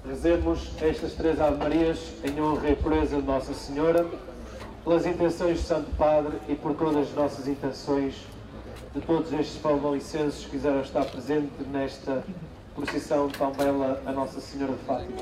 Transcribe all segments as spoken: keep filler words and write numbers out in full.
Rezemos estas três Ave-Marias em honra e pureza de Nossa Senhora, pelas intenções do Santo Padre e por todas as nossas intenções, de todos estes valoncenses que quiseram estar presentes nesta procissão tão bela a Nossa Senhora de Fátima.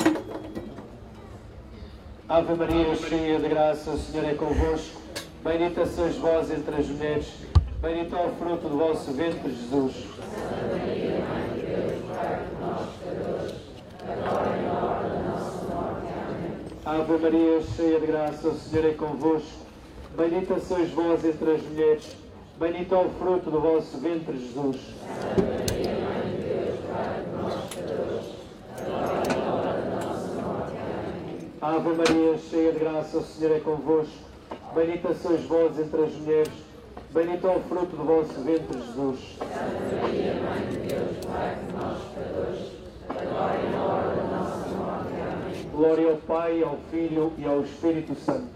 Ave Maria, cheia de graça, o Senhor é convosco. Bendita sois vós entre as mulheres, bendito é o fruto do vosso ventre, Jesus. Santa Maria, Mãe de Deus, rogai por nós, pecadores, agora e na hora da nossa morte. Amém. Ave Maria, cheia de graça, o Senhor é convosco. Bendita sois vós entre as mulheres, bendito é o fruto do vosso ventre, Jesus. Santa Maria, Mãe de Deus, rogai por nós, pecadores, agora e na hora da nossa morte. Amém. Ave Maria, cheia de graça, o Senhor é convosco. Bendita sois vós entre as mulheres, bendito é o fruto do vosso ventre, Jesus. Santa Maria, Mãe de Deus, rogai por nós, pecadores, agora e na hora da nossa morte. Amém. Glória ao Pai, ao Filho e ao Espírito Santo.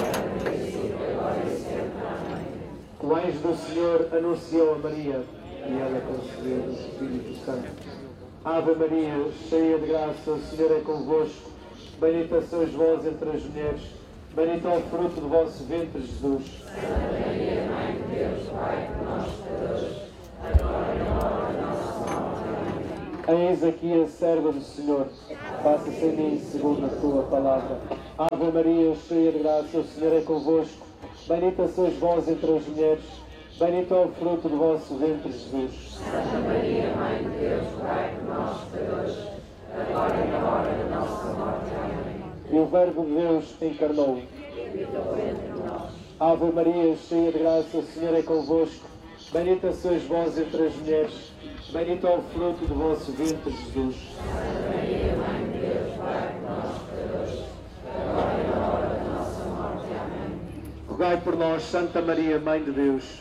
O anjo do Senhor anunciou a Maria e ela concebeu o Espírito Santo. Ave Maria, cheia de graça, o Senhor é convosco. Bendita sois vós entre as mulheres, bendito é o fruto do vosso ventre, Jesus. Santa Maria, Mãe de Deus, rogai por nós, pecadores, agora e na hora da nossa morte. Amém. Eis aqui a serva do Senhor, faça-se em mim segundo a tua palavra. Ave Maria, cheia de graça, o Senhor é convosco. Bendita sois vós entre as mulheres, bendito é o fruto do vosso ventre, Jesus. Santa Maria, Mãe de Deus, rogai por nós, pecadores, agora e na hora da nossa morte. Amém. E o Verbo de Deus encarnou. Ave Maria, cheia de graça, o Senhor é convosco. Bendita sois vós entre as mulheres, bendito é o fruto do vosso ventre, Jesus. Santa Maria, Mãe de Deus, rogai por nós, pecadores, agora e na hora da nossa morte. Amém. Rogai por nós, Santa Maria, Mãe de Deus.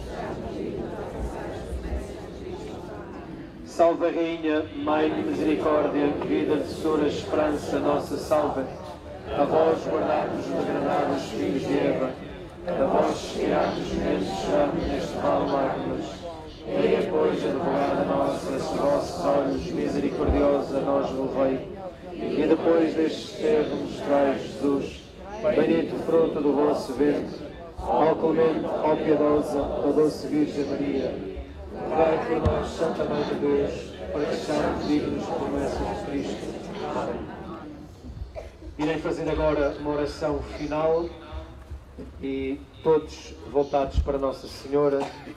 Salve a Rainha, Mãe de Misericórdia, vida, tesoura, esperança, nossa salve. A vós guardados os degradados filhos de Eva, a vós criados menos chame neste vale lágrimas. Eia, pois, advogada nossa, se vossos olhos misericordiosos a nós levei, e depois destes termos mostrai Jesus, bendito o fruto do vosso ventre, ó clemente, ó piedosa, ó doce Virgem Maria. Rogai por nós, Santa Mãe de Deus, para que sejamos dignos de promessas de Cristo. Amém. Irei fazer agora uma oração final e todos voltados para Nossa Senhora,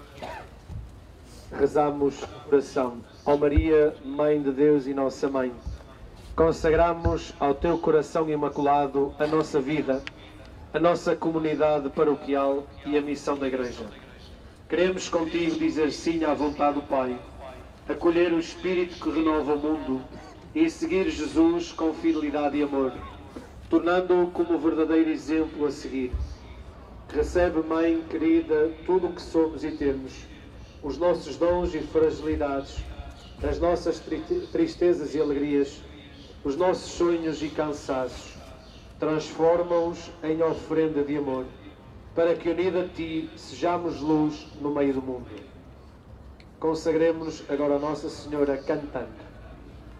rezamos oração. Ó Maria, Mãe de Deus e Nossa Mãe, consagramos ao Teu coração imaculado a nossa vida, a nossa comunidade paroquial e a missão da Igreja. Queremos contigo dizer sim à vontade do Pai, acolher o Espírito que renova o mundo e seguir Jesus com fidelidade e amor, tornando-o como verdadeiro exemplo a seguir. Recebe, Mãe querida, tudo o que somos e temos, os nossos dons e fragilidades, as nossas tristezas e alegrias, os nossos sonhos e cansaços. Transforma-os em oferenda de amor, para que, unida a Ti, sejamos luz no meio do mundo. Consagremos-nos agora a Nossa Senhora cantando.